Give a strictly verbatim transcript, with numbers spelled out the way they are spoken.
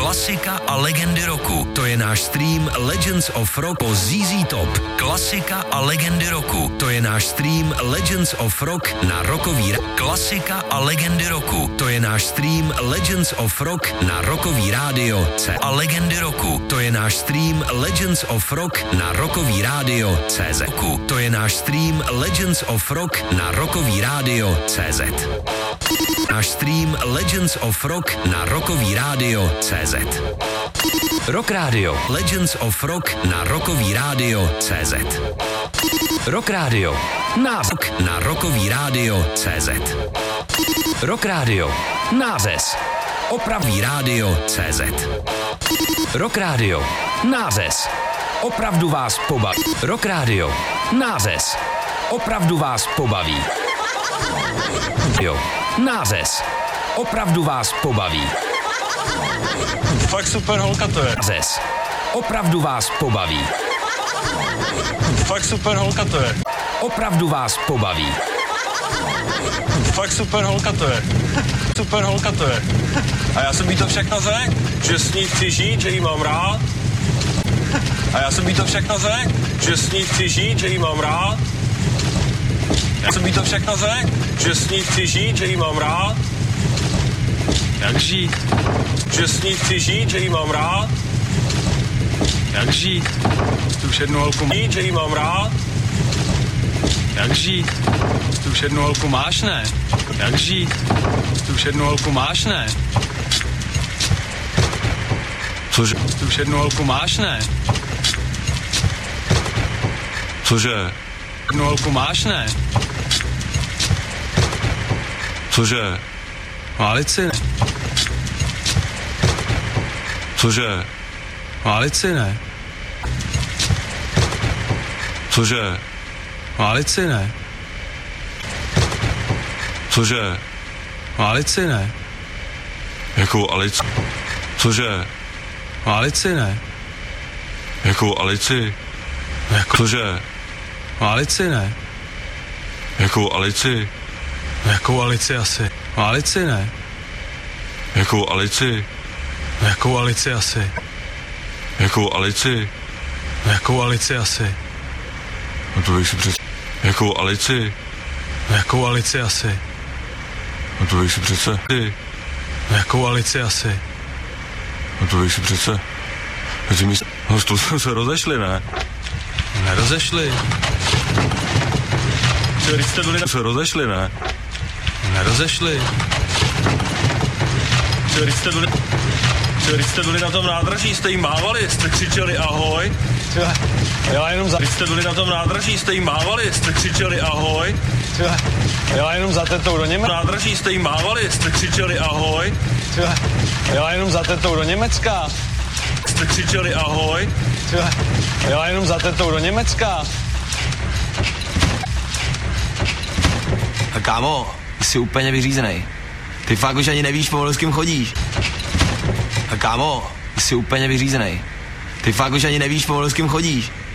Klasika a legendy roku. To je náš stream Legends of Rock po Z Z Top. Klasika a legendy roku. To je náš stream Legends of Rock na rokový ra- Klasika a legendy roku. To je náš stream Legends of Rock na rokový rádio C. A legendy roku. To je náš stream Legends of Rock na rokový rádio C Z. To je náš stream Legends of Rock na rokový rádio C Z. Náš stream Legends of Rock na rokový rádio C Z. Rock Radio. Legends of Rock na rokový rádio C Z. Rock Radio. Název na rokový rádio C Z. Rock Radio. Název. Opravdový rádio C Z. Rock Radio. Název. Opravdu vás pobaví. Rock Radio. Název. Opravdu vás pobaví. Jo. Název. Opravdu vás pobaví. Fakt super holka to je. Název. Opravdu vás pobaví. Fakt super holka to je. Opravdu vás pobaví. Fakt super holka to je. Super holka to je. A já jsem jí to všechno řekl, že s ní chci žít, že jí mám rád. A já jsem jí to všechno řekl, že s ní chci žít, že jí mám rád. Já jsem jí to všechno řekl, že s ní chci žít, že jí mám rád. Jak žít? Že s ní chci žít, že jí mám rád. Jak žít? Tu už jednu holku má... Žít, že jí mám rád. Jak žít? Tu už jednu holku máš, ne? Jak žít? Tu už jednu holku máš, ne? Cože? Tu už jednu holku máš, ne? Cože? Jednu holku máš, ne? Cože? Válit si, ne? Cože? Válit si, ne? Cože? Válit si, ne? Cože? Válit si, ne? Jakou Alici? Cože? Válit si, ne? Jakou Alici? Jako... Cože? Válit si, ne? Jakou Alici? Jakou Alici asi? Válit si, ne? Jakou Alici? Jakou Alici asi? Jakou Alici? Jakou Alici asi? No to bych si přece... Jakou Alici? Jakou Alici asi? No to bych si přece... Ty. Jakou Alici asi? No to bych si přece... Že mi... No to jsme se rozešli, ne? Nerozešli. Co, když jste byli... Se rozešli, ne? Nerozešli. Co, když jste byli... Co, když jste byli na tom nádraží, jste jim mávali, jste křičeli ahoj. Já jenom za... Když jste byli na tom nádraží, jste jim mávali, jste křičeli ahoj. Já jenom za tetou do Německa. Nádraží jste jim mávali, jste křičeli ahoj. Já jenom za tetou do Německa. Jste křičeli ahoj. Já jenom za tetou do Německa. A kámo, jsi úplně vyřízenej. Ty fakt už ani nevíš pomalu, s kým chodíš. A kámo, jsi úplně vyřízenej. Ty fakt už ani nevíš pomalu, s kým chodíš.